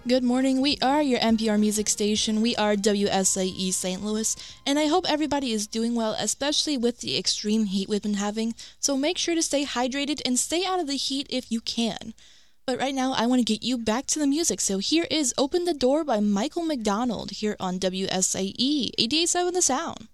Good morning. We are your NPR music station. We are WSAE St. Louis, and I hope everybody is doing well, especially with the extreme heat we've been having. So make sure to stay hydrated and stay out of the heat if you can. But right now, I want to get you back to the music. So here is Open the Door by Michael McDonald here on WSAE 88.7 The Sound.